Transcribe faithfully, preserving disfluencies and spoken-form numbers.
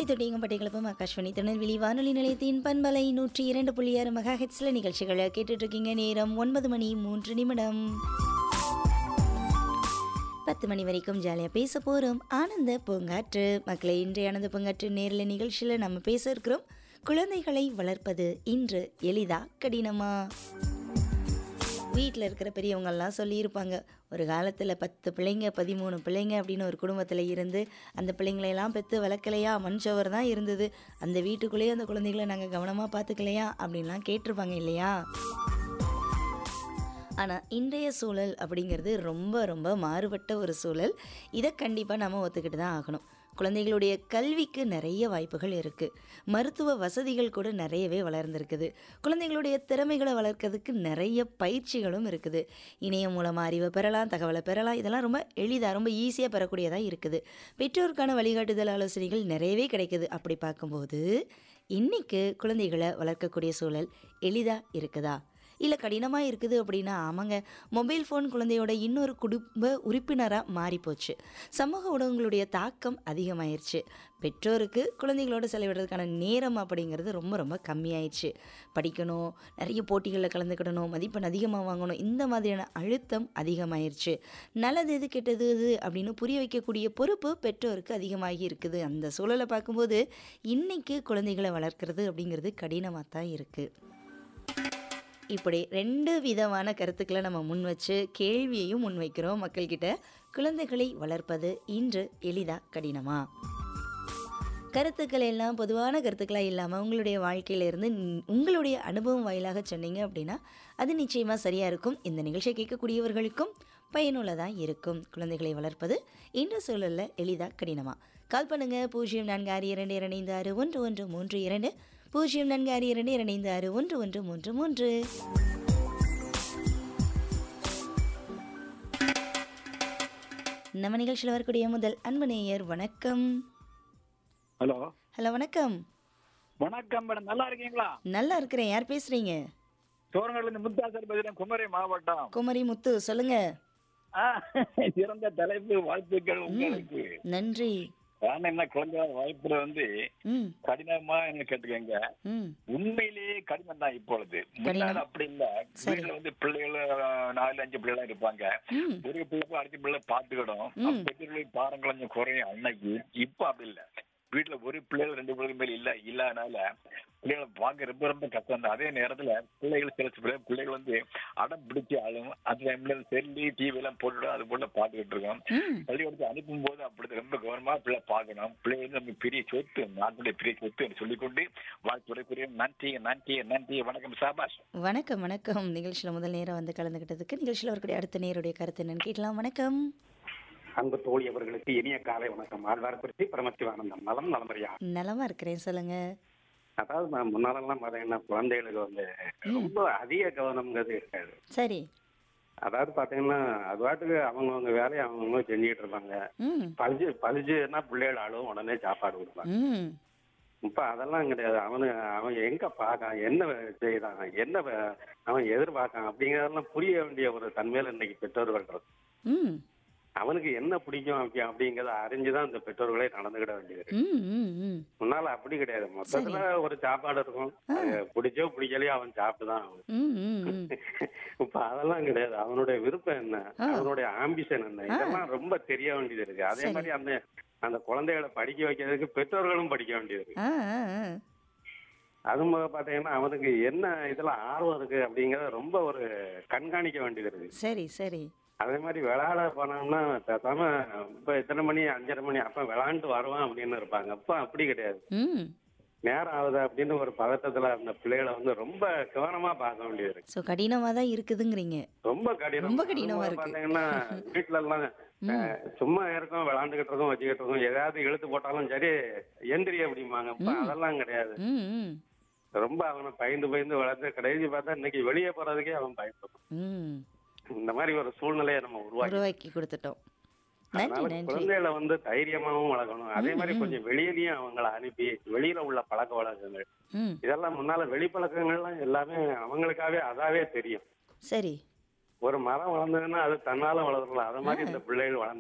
பட்டி தொட்டியும் பட்டிகளுப்பும் ஆகாஷ்வாணி திருநெல்வேலி வானொலி நிலையத்தின் பண்பலை நூற்றி இரண்டு புள்ளி ஆறு மெகா ஹெட்ஸ்ல நிகழ்ச்சிகளை கேட்டுட்டு இருக்கீங்க. நேரம் ஒன்பது மணி மூன்று நிமிடம். பத்து மணி வரைக்கும் ஜாலியாக பேச போகிறோம். ஆனந்த பூங்காற்று மக்களை இன்றைய ஆனந்த பூங்காற்று நேரில் நிகழ்ச்சியில் நம்ம பேச இருக்கிறோம். குழந்தைகளை வளர்ப்பது இன்று எளிதா கடினமா? வீட்டில் இருக்கிற பெரியவங்கள்லாம் சொல்லியிருப்பாங்க, ஒரு காலத்தில் பத்து பிள்ளைங்க பதிமூணு பிள்ளைங்க அப்படின்னு ஒரு குடும்பத்தில் இருந்து அந்த பிள்ளைங்களையெல்லாம் பெற்று வளர்க்கலையா, மனுஷவர் தான் இருந்தது, அந்த வீட்டுக்குள்ளேயே அந்த குழந்தைகளை நாங்கள் கவனமாக பார்த்துக்கலையா அப்படின்லாம் கேட்டிருப்பாங்க இல்லையா? ஆனால் இன்றைய சூழல் அப்படிங்கிறது ரொம்ப ரொம்ப மாறுபட்ட ஒரு சூழல். இதை கண்டிப்பாக நம்ம ஒத்துக்கிட்டு தான் ஆகணும். குழந்தைகளுடைய கல்விக்கு நிறைய வாய்ப்புகள் இருக்குது. மருத்துவ வசதிகள் கூட நிறையவே வளர்ந்துருக்குது. குழந்தைகளுடைய திறமைகளை வளர்க்கறதுக்கு நிறைய பயிற்சிகளும் இருக்குது. இணையம் மூலமாக அறிவை பெறலாம், தகவலை பெறலாம். இதெல்லாம் ரொம்ப எளிதாக ரொம்ப ஈஸியாக பெறக்கூடியதாக இருக்குது. பெற்றோருக்கான வழிகாட்டுதல் ஆலோசனைகள் நிறையவே கிடைக்குது. அப்படி பார்க்கும்போது இன்றைக்கு குழந்தைகளை வளர்க்கக்கூடிய சூழல் எளிதாக இருக்குதா இல்லை கடினமாக இருக்குது அப்படின்னா, ஆமாங்க, மொபைல் ஃபோன் குழந்தையோட இன்னொரு குடும்ப உறுப்பினராக மாறிப்போச்சு. சமூக ஊடகங்களுடைய தாக்கம் அதிகமாயிருச்சு. பெற்றோருக்கு குழந்தைகளோட செலவிடுறதுக்கான நேரம் அப்படிங்கிறது ரொம்ப ரொம்ப கம்மியாயிடுச்சு. படிக்கணும், நிறைய போட்டிகளில் கலந்துக்கிடணும், மதிப்பெண் அதிகமாக வாங்கணும், இந்த மாதிரியான அழுத்தம் அதிகமாயிருச்சு. நல்லது எது கெட்டது எது அப்படின்னு புரிய வைக்கக்கூடிய பொறுப்பு பெற்றோருக்கு அதிகமாகி இருக்குது. அந்த சூழலை பார்க்கும்போது இன்றைக்கி குழந்தைகளை வளர்க்குறது அப்படிங்கிறது கடினமாக தான் இருக்குது. இப்படி ரெண்டு விதமான கருத்துக்களை நம்ம முன் வச்சு கேள்வியையும் முன்வைக்கிறோம் மக்கள்கிட்ட. குழந்தைகளை வளர்ப்பது இன்று எளிதா கடினமா? கருத்துக்கள் எல்லாம் பொதுவான கருத்துக்களாக இல்லாமல் உங்களுடைய வாழ்க்கையிலேருந்து உங்களுடைய அனுபவம் வாயிலாக சொன்னீங்க அப்படின்னா அது நிச்சயமாக சரியாக இருக்கும். இந்த நிகழ்ச்சியை கேட்கக்கூடியவர்களுக்கும் பயனுள்ளதாக இருக்கும். குழந்தைகளை வளர்ப்பது இன்று சூழலில் எளிதா கடினமா? கால் பண்ணுங்க. பூஜ்ஜியம் நான்கு ஆறு இரண்டு இரண்டு ஆறு ஒன்று ஒன்று மூன்று இரண்டு பூஜ்ஜியம் நான்கு ஆறு இரண்டு இரண்டு ஆறு ஒன்று ஒன்று மூன்று மூன்று. நம்ம நிகழ்ச்சியில் வரக்கூடிய முதல் அன்பு நேயர், வணக்கம். ஹலோ ஹலோ வணக்கம். வணக்கம் மேடம், நல்லா இருக்கீங்களா? நல்லா இருக்கிறேன். யார் பேசுறீங்க? சோரங்கல்ல இருந்து முத்தாசர் பேசுறேன், குமரி மாவட்டம். குமரி முத்து, சொல்லுங்க. ஆ, சிறந்த தலைப்பு, வாழ்த்துக்கள் உங்களுக்கு. நன்றி. ஆனா என்ன, குழந்தை வாய்ப்புல வந்து ம் கடினமா என்ன கேட்டுக்கங்க. ம் உண்மையிலேயே கடினம் தான் இப்பொழுது. முன்னாடி கடினம். அப்படி இல்ல. சரி. வீட்டுல வந்து பிள்ளைகள் நாலு அஞ்சு பிள்ளைகள் இருப்பாங்க. ம் ஒரு பிள்ளை அடுத்த பிள்ளை பாத்துக்கிடும். ம். பெற்றோர்களுடைய பாரம் கொஞ்சம் குறையும் அன்னைக்கு. இப்ப அப்படி இல்ல. வீட்டுல ஒரு பிள்ளைகள் ரெண்டு பிள்ளைகள் மேல இல்ல இல்லாதனால பிள்ளைகளை வாங்க ரொம்ப ரொம்ப கஷ்டம் தான். அதே நேரத்துல பிள்ளைகள் சில சில பிள்ளைகள் வந்து அடம் பிடிச்சி ஆளும். அந்த டைம்ல செல்லி டிவி எல்லாம் போட்டு அது போல பாத்துக்கிட்டு இருக்கோம். ம் பள்ளிக்கூடத்தை அனுப்பும் போது அப்படி ரொம்ப கவனமா பிள்ளை பார்க்கணும். பிள்ளைங்க வந்து நம்ம பெரிய சொத்து, நாட்டுடைய பெரிய சொத்து என்று சொல்லிக்கொண்டு வாழ்த்துறைக்குரிய நன்றி நன்றி நன்றி. வணக்கம் சாபாஷ். வணக்கம் வணக்கம். நிகழ்ச்சியில் முதல் நேரம் வந்து கலந்துக்கிட்டதுக்கு. நிகழ்ச்சியில் வரக்கூடிய அடுத்த நேருடைய கருத்து என்னன்னு கேட்கலாம். வணக்கம். அன்பு தோழி அவர்களுக்கு இனிய காலை வணக்கம். ஆழ்வார்குறிச்சி பரமசிவானந்தம். நலம் நலமறியா? நலமா இருக்கிறேன், சொல்லுங்க. அதாவது நான் முன்னாலெல்லாம் பாத்தீங்கன்னா குழந்தைகளுக்கு வந்து ரொம்ப அதிக கவனம்ங்கிறது இருக்காது. சரி. அதாவது பாத்தீங்கன்னா அது பாட்டுக்கு அவங்கவுங்க வேலையை அவங்கவுங்க செஞ்சுக்கிட்டு இருப்பாங்க. ம் பழிச்சு பழிச்சுன்னா பிள்ளைகள் ஆளும் உடனே சாப்பாடு கொடுப்பாங்க. ம் இப்ப அதெல்லாம் கிடையாது. அவனு அவன் எங்க பார்க்கான், என்ன செய்யறான், என்ன வ- அவன் எதிர்பார்க்கான் அப்படிங்கறதெல்லாம் புரிய வேண்டிய ஒரு தன்மையில இன்னைக்கு பெற்றோர்கள் இருக்கு. ம் அவனுக்கு என்ன பிடிக்கும் அப்படி அப்படிங்கறத அறிஞ்சுதான் இந்த பெற்றோர்களே நடந்துக்கிட வேண்டியது இருக்கு. ம் ம் ம் முன்னால அப்படி கிடையாது. மொத்தத்துல ஒரு சாப்பாடு இருக்கும், அது பிடிச்சோ பிடிக்கலையோ அவன் சாப்பிட்டுதான் ஆகணும். ம் ம் ம் இப்ப அதெல்லாம் கிடையாது. அவனுடைய விருப்பம் என்ன, ஆ. அவனுடைய ஆம்பிஷன் என்ன, ஆ. இதெல்லாம் ரொம்ப தெரிய வேண்டியது இருக்கு. அதே சரி. மாதிரி அந்த அந்த குழந்தைகளை படிக்க வைக்கிறதுக்கு பெற்றோர்களும் படிக்க வேண்டியது இருக்கு. ஆ ஆ ஆ. அது போக பாத்தீங்கன்னா அவனுக்கு என்ன இதுல ஆர்வம் இருக்கு அப்படிங்கறத ரொம்ப ஒரு கண்காணிக்க வேண்டியது இருக்கு. சரி சரி. அதே மாதிரி விளையாட போனோம்னா பேசாம இப்ப இத்தனை மணி அஞ்சரை மணி அப்ப விளையாண்டு வருவான் அப்படின்னு இருப்பாங்க. அப்ப அப்படி கிடையாது. ம் நேரம் ஆகுது அப்படின்னு ஒரு பதட்டத்துல அந்த பிள்ளைகளை வந்து ரொம்ப கவனமா பார்க்க வேண்டியது இருக்கு. ஸோ கடினமாக தான் இருக்குதுங்கிறீங்க. ரொம்ப கடினம். ரொம்ப கடினமா அதுவும் இருக்கு. பாத்தீங்கன்னா வீட்டுல எல்லாம் அஹ், சும்மா இருக்கோம், விளையாண்டுகிட்டு இருக்கோம், வச்சுக்கிட்டு இருக்கோம், ஏதாவது இழுத்து போட்டாலும் சரி எந்திரி அப்படிம்பாங்க. இப்ப அதெல்லாம் கிடையாது. ம் ம் ரொம்ப அவனை பயந்து பயந்து வளர்ந்து கடைசி பார்த்தா இன்னைக்கு வெளியே போறதுக்கே அவன் பயப்படுறான். ம் இந்த மாதிரி ஒரு சூழ்நிலையை நம்ம உருவாக்கி உருவாக்கி கொடுத்துட்டோம். நன்றி அதனால நன்றி. குழந்தைகளை வந்து தைரியமாவும் வளர்க்கணும். அதே மாதிரி ம், ம். கொஞ்சம் வெளியிலயும் அவங்கள அனுப்பி வெளியில உள்ள பழக்க வழக்கங்கள் ம் இதெல்லாம் முன்னால வெளிப்பழக்கங்கள்லாம் எல்லாமே அவங்களுக்காகவே அதாவே தெரியும். சரி. ஒரு மரம் வளர்ந்ததுன்னா அது தன்னால வளர்றல, அது மாதிரி இந்த பிள்ளைகள் வளர்ந்து